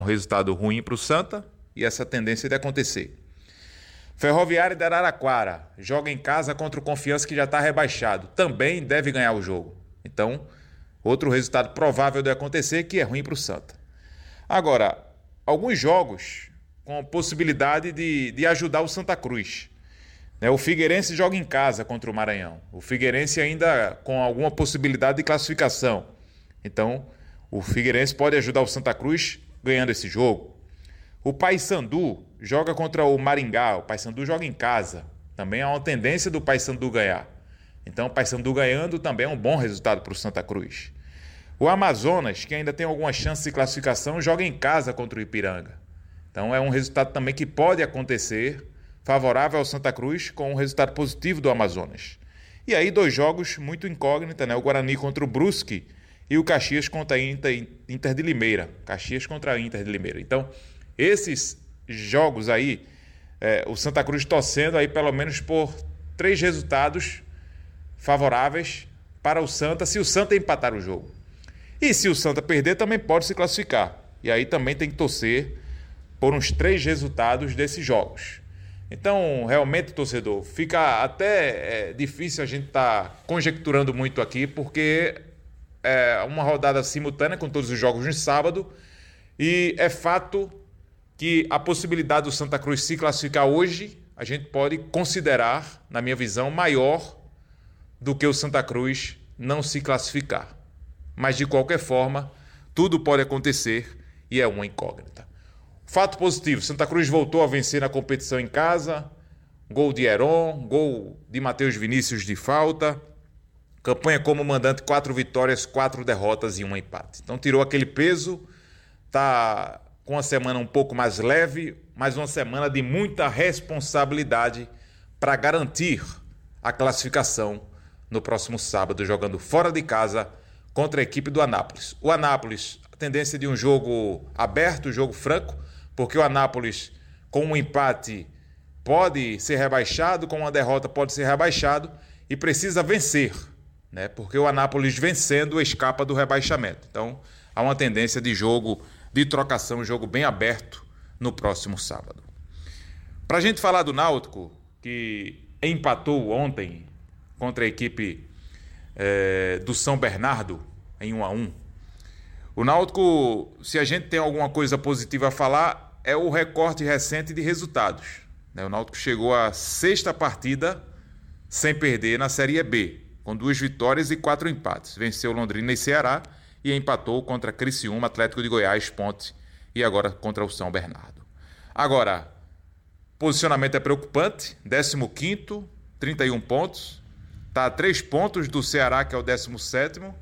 um resultado ruim para o Santa e essa tendência de acontecer. Ferroviária de Araraquara joga em casa contra o Confiança, que já está rebaixado. Também deve ganhar o jogo. Então, outro resultado provável de acontecer, que é ruim para o Santa. Agora, alguns jogos com possibilidade de ajudar o Santa Cruz. O Figueirense joga em casa contra o Maranhão. O Figueirense ainda com alguma possibilidade de classificação. Então, o Figueirense pode ajudar o Santa Cruz ganhando esse jogo. O Paysandu joga contra o Maringá. O Paysandu joga em casa. Também há uma tendência do Paysandu ganhar. Então, o Paysandu ganhando também é um bom resultado para o Santa Cruz. O Amazonas, que ainda tem alguma chance de classificação, joga em casa contra o Ipiranga. Então, é um resultado também que pode acontecer, favorável ao Santa Cruz, com um resultado positivo do Amazonas. E aí, dois jogos muito incógnita, O Guarani contra o Brusque e o Caxias contra a Inter de Limeira. Caxias contra a Inter de Limeira. Então, esses jogos aí, o Santa Cruz torcendo aí pelo menos por 3 resultados favoráveis para o Santa, se o Santa empatar o jogo. E se o Santa perder, também pode se classificar. E aí também tem que torcer por uns 3 resultados desses jogos. Então, realmente, torcedor, fica até difícil a gente estar conjecturando muito aqui, porque é uma rodada simultânea com todos os jogos no sábado, e é fato que a possibilidade do Santa Cruz se classificar hoje, a gente pode considerar, na minha visão, maior do que o Santa Cruz não se classificar. Mas, de qualquer forma, tudo pode acontecer e é uma incógnita. Fato positivo, Santa Cruz voltou a vencer na competição em casa, gol de Heron, gol de Matheus Vinícius de falta, campanha como mandante, 4 vitórias, 4 derrotas e 1 empate. Então tirou aquele peso, está com uma semana um pouco mais leve, mas uma semana de muita responsabilidade para garantir a classificação no próximo sábado, jogando fora de casa contra a equipe do Anápolis. O Anápolis, a tendência de um jogo aberto, jogo franco, porque o Anápolis, com um empate, pode ser rebaixado, com uma derrota pode ser rebaixado e precisa vencer, porque o Anápolis vencendo escapa do rebaixamento. Então, há uma tendência de jogo, de trocação, jogo bem aberto no próximo sábado. Para a gente falar do Náutico, que empatou ontem contra a equipe do São Bernardo em 1-1. O Náutico, se a gente tem alguma coisa positiva a falar, é o recorte recente de resultados. O Náutico chegou à 6ª partida sem perder na Série B, com 2 vitórias e 4 empates. Venceu Londrina e Ceará e empatou contra Criciúma, Atlético de Goiás, Ponte e agora contra o São Bernardo. Agora, posicionamento é preocupante, 15º, 31 pontos. Está a 3 pontos do Ceará, que é o 17º,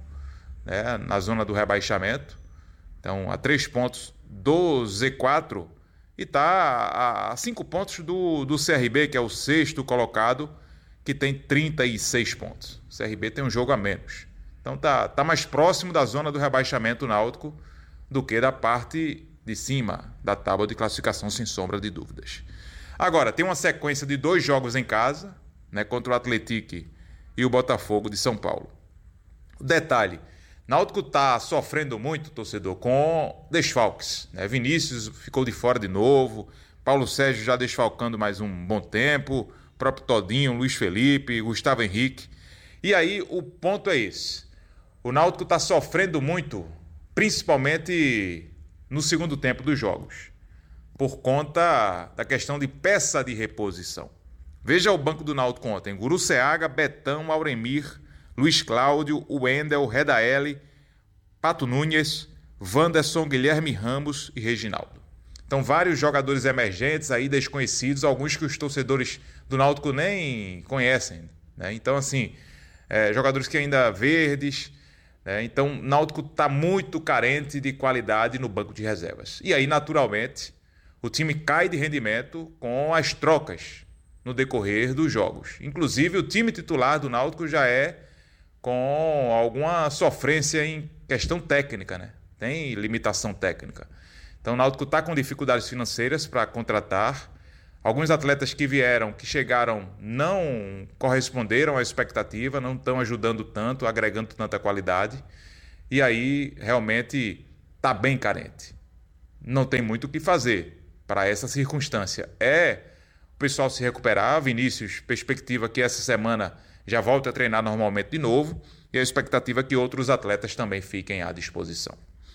na zona do rebaixamento. Então, a 3 pontos do Z4 e está a 5 pontos do CRB, que é o 6º colocado, que tem 36 pontos. O CRB tem um jogo a menos. Então, tá mais próximo da zona do rebaixamento náutico do que da parte de cima da tábua de classificação, sem sombra de dúvidas. Agora, tem uma sequência de 2 jogos em casa, contra o Atlético e o Botafogo de São Paulo. O detalhe, Náutico está sofrendo muito, torcedor, com desfalques. Vinícius ficou de fora de novo, Paulo Sérgio já desfalcando mais um bom tempo, o próprio Todinho, Luiz Felipe, Gustavo Henrique. E aí o ponto é esse. O Náutico está sofrendo muito, principalmente no segundo tempo dos jogos, por conta da questão de peça de reposição. Veja o banco do Náutico ontem: Guruceaga, Betão, Auremir, Luiz Cláudio, Wendel, Redaeli, Pato Nunes, Wanderson, Guilherme Ramos e Reginaldo. Então, vários jogadores emergentes aí, desconhecidos, alguns que os torcedores do Náutico nem conhecem. Então, assim, jogadores que ainda verdes. Então, o Náutico está muito carente de qualidade no banco de reservas. E aí, naturalmente, o time cai de rendimento com as trocas no decorrer dos jogos. Inclusive, o time titular do Náutico já é com alguma sofrência em questão técnica, Tem limitação técnica. Então, o Náutico está com dificuldades financeiras para contratar. Alguns atletas que vieram, que chegaram, não corresponderam à expectativa, não estão ajudando tanto, agregando tanta qualidade. E aí, realmente, está bem carente. não tem muito o que fazer para essa circunstância. É o pessoal se recuperar. Vinícius, perspectiva que essa semana já volte a treinar normalmente de novo, e a expectativa é que outros atletas também fiquem à disposição.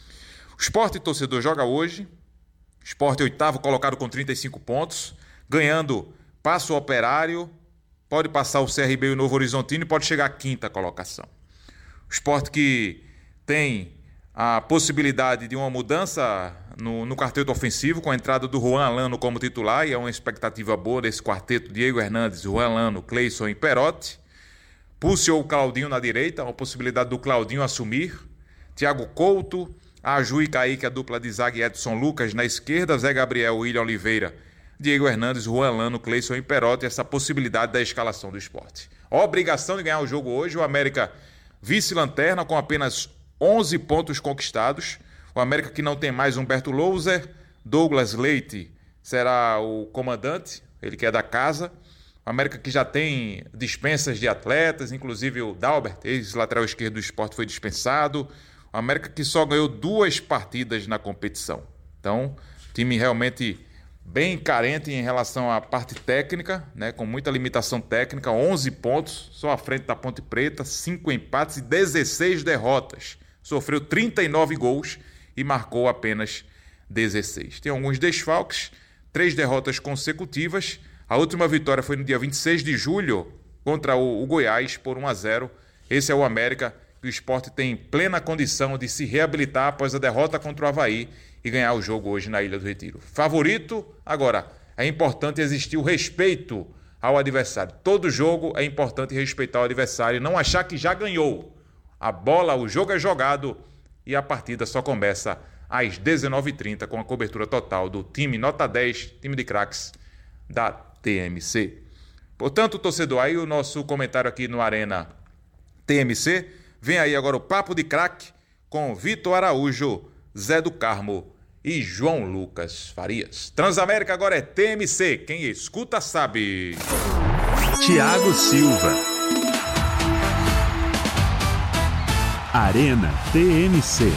O Sport, torcedor, joga hoje. Sport 8º colocado com 35 pontos, ganhando, passa o Operário, pode passar o CRB e o Novo Horizontino e pode chegar à 5ª colocação. O Sport que tem a possibilidade de uma mudança no quarteto ofensivo, com a entrada do Juan Alano como titular, e é uma expectativa boa desse quarteto: Diego Hernandes, Juan Alano, Cleison e Perotti. Pulse ou Claudinho na direita, uma possibilidade do Claudinho assumir. Thiago Couto, Aju e Kaique, a dupla de zaga, e Edson Lucas na esquerda, Zé Gabriel, William Oliveira, Diego Hernandes, Juan Alano, Cleison e Perotti, essa possibilidade da escalação do Sport. Obrigação de ganhar o jogo hoje, o América vice-lanterna com apenas 11 pontos conquistados. O América que não tem mais Humberto Louser, Douglas Leite será o comandante, ele que é da casa. O América que já tem dispensas de atletas, inclusive o Dalbert, ex-lateral esquerdo do Sport, foi dispensado. O América que só ganhou 2 partidas na competição. Então, time realmente bem carente em relação à parte técnica, né, com muita limitação técnica. 11 pontos, só à frente da Ponte Preta, 5 empates e 16 derrotas. Sofreu 39 gols e marcou apenas 16. Tem alguns desfalques, 3 derrotas consecutivas. A última vitória foi no dia 26 de julho contra o Goiás por 1-0. Esse é o América, que o Sport tem plena condição de se reabilitar após a derrota contra o Avaí e ganhar o jogo hoje na Ilha do Retiro. Favorito, agora, é importante existir o respeito ao adversário. Todo jogo é importante respeitar o adversário e não achar que já ganhou. A bola, o jogo é jogado e a partida só começa às 19h30 com a cobertura total do time Nota 10, time de craques da TMC. Portanto, torcedor, aí o nosso comentário aqui no Arena TMC. Vem aí agora o Papo de Craque com Vitor Araújo, Zé do Carmo e João Lucas Farias. Transamérica agora é TMC. Quem escuta sabe. Thiago Silva. Arena TMC.